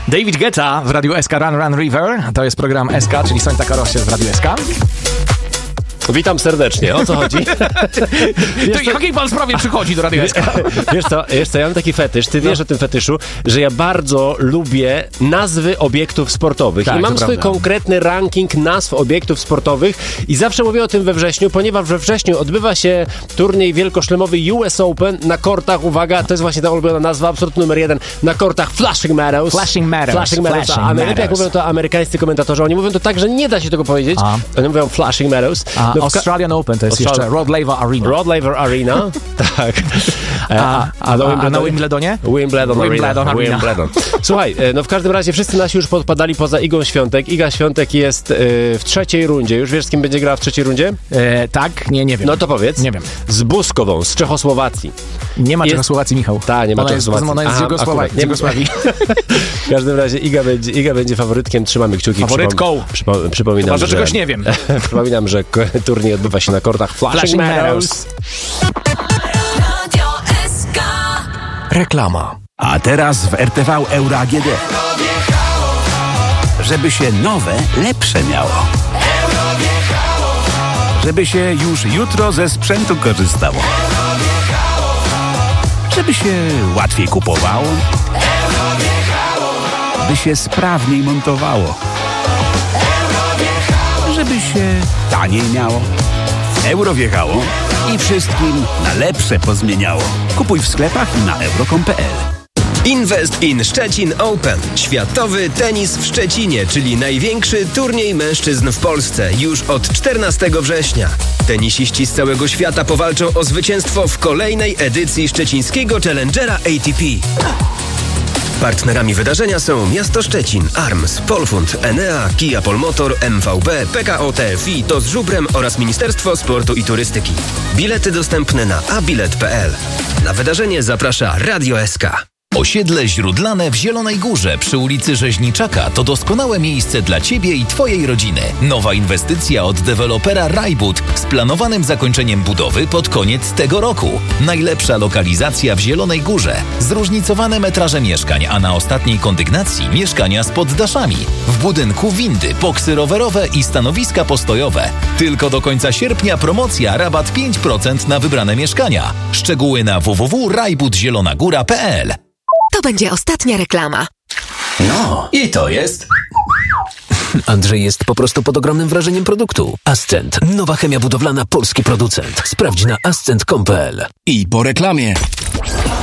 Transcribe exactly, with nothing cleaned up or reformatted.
David Guetta w Radiu S K Run Run River. To jest program S K, czyli Soń taka rozścież w Radiu S K. Witam serdecznie, o co chodzi? To w jakiej pan sprawie przychodzi do Radia S K? Wiesz co, wiesz co, ja mam taki fetysz, ty wiesz no. o tym fetyszu, że ja bardzo lubię nazwy obiektów sportowych. Tak, i mam swój prawda. konkretny ranking nazw obiektów sportowych i zawsze mówię o tym we wrześniu, ponieważ we wrześniu odbywa się turniej wielkoszlemowy U S Open na kortach, uwaga, to jest właśnie ta ulubiona nazwa, absolutnie numer jeden, na kortach Flushing Meadows. Flushing Meadows. Flushing Meadows. Flashing A najlepiej jak Meadows. mówią to amerykańscy komentatorzy, oni mówią to tak, że nie da się tego powiedzieć. A. Oni mówią Flushing Meadows. A, No, Australian Open to jest Australian... jeszcze Rod Laver Arena. Rod Laver Arena, tak. A, a, a, a, a na Wimbledonie? Wimbledon, Wimbledon Arena. Arena. Wimbledon. Słuchaj, no w każdym razie wszyscy nasi już podpadali poza Igą Świątek. Iga Świątek jest y, w trzeciej rundzie. Już wiesz, z kim będzie grała w trzeciej rundzie? E, tak? Nie, nie wiem. No to powiedz. Nie wiem. Z Buskową, z Czechosłowacji. Nie ma Jest... Czechosłowacji, Michał. Tak, nie ma ona Czechosłowacji. Jest, ona jest z Jugosławii. Z Jugosławii. W każdym razie Iga będzie, Iga będzie faworytkiem. Trzymamy kciuki. Faworytką. Przypom- przypominam, Chyba, że że... czegoś nie wiem. Przypominam, że k- turniej odbywa się na kortach Flushing, Flushing Meadows. Reklama. A teraz w R T V Euro A G D. Żeby się nowe, lepsze miało. Żeby się już jutro ze sprzętu korzystało. Żeby się łatwiej kupowało. By się sprawniej montowało. Żeby się taniej miało. Euro wjechało i wszystkim na lepsze pozmieniało. Kupuj w sklepach i na euro kropka com kropka p l. Invest in Szczecin Open. Światowy tenis w Szczecinie, czyli największy turniej mężczyzn w Polsce już od czternastego września. Tenisiści z całego świata powalczą o zwycięstwo w kolejnej edycji szczecińskiego Challengera A T P. Partnerami wydarzenia są Miasto Szczecin, Arms, Polfund, Enea, Kia Polmotor, M V B, P K O T F I, To z Żubrem oraz Ministerstwo Sportu i Turystyki. Bilety dostępne na abilet kropka p l. Na wydarzenie zaprasza Radio S K. Osiedle Źródlane w Zielonej Górze przy ulicy Rzeźniczaka to doskonałe miejsce dla Ciebie i Twojej rodziny. Nowa inwestycja od dewelopera Rajbud z planowanym zakończeniem budowy pod koniec tego roku. Najlepsza lokalizacja w Zielonej Górze. Zróżnicowane metraże mieszkań, a na ostatniej kondygnacji mieszkania z poddaszami. W budynku windy, boksy rowerowe i stanowiska postojowe. Tylko do końca sierpnia promocja rabat pięć procent na wybrane mieszkania. Szczegóły na w w w kropka rajbud zielona góra kropka p l. To będzie ostatnia reklama. No, i to jest... Andrzej jest po prostu pod ogromnym wrażeniem produktu. Ascent. Nowa chemia budowlana, polski producent. Sprawdź na ascent kropka com kropka p l. I po reklamie.